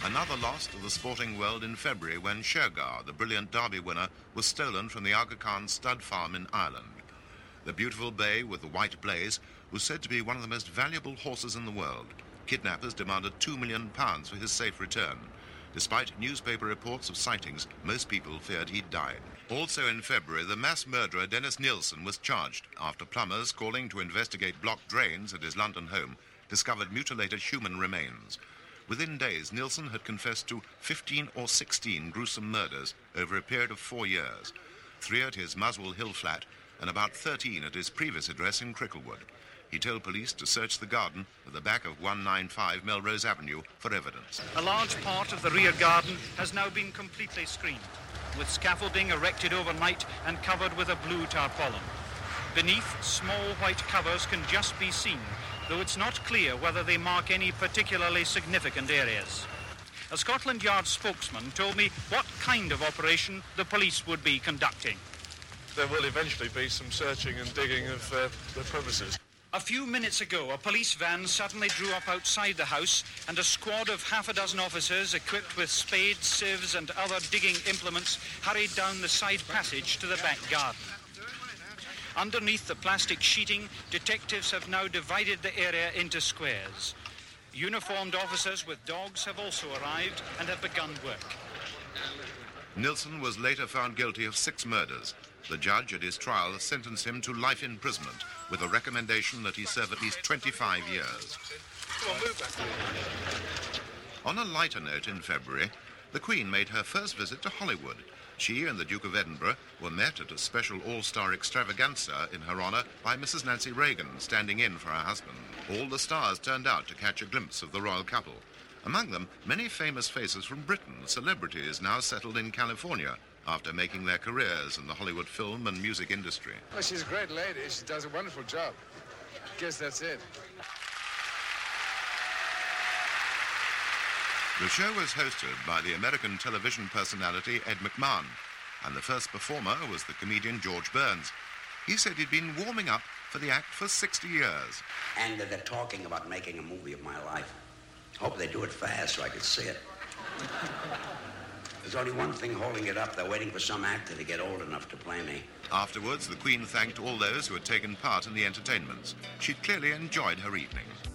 Another loss to the sporting world in February when Shergar, the brilliant Derby winner, was stolen from the Aga Khan stud farm in Ireland. The beautiful bay with the white blaze was said to be one of the most valuable horses in the world. Kidnappers demanded £2 million for his safe return. Despite newspaper reports of sightings, most people feared he'd died. Also in February, the mass murderer Dennis Nielsen was charged after plumbers calling to investigate blocked drains at his London home discovered mutilated human remains. Within days, Nielsen had confessed to 15 or 16 gruesome murders over a period of 4 years, 3 at his Muswell Hill flat and about 13 at his previous address in Cricklewood. He told police to search the garden at the back of 195 Melrose Avenue for evidence. A large part of the rear garden has now been completely screened, with scaffolding erected overnight and covered with a blue tarpaulin. Beneath, small white covers can just be seen, though it's not clear whether they mark any particularly significant areas. A Scotland Yard spokesman told me what kind of operation the police would be conducting. There will eventually be some searching and digging of the premises. A few minutes ago, a police van suddenly drew up outside the house and a squad of half a dozen officers equipped with spades, sieves and other digging implements hurried down the side passage to the back garden. Underneath the plastic sheeting, detectives have now divided the area into squares. Uniformed officers with dogs have also arrived and have begun work. Nielsen was later found guilty of 6 murders. The judge at his trial sentenced him to life imprisonment with a recommendation that he serve at least 25 years. On a lighter note in February, the Queen made her first visit to Hollywood. She and the Duke of Edinburgh were met at a special all-star extravaganza in her honour by Mrs. Nancy Reagan, standing in for her husband. All the stars turned out to catch a glimpse of the royal couple. Among them, many famous faces from Britain, celebrities now settled in California after making their careers in the Hollywood film and music industry. Well, she's a great lady. She does a wonderful job. Guess that's it. The show was hosted by the American television personality Ed McMahon, and the first performer was the comedian George Burns. He said he'd been warming up for the act for 60 years. And they're talking about making a movie of my life. Hope they do it fast so I could see it. There's only one thing holding it up. They're waiting for some actor to get old enough to play me. Afterwards, the Queen thanked all those who had taken part in the entertainments. She'd clearly enjoyed her evening.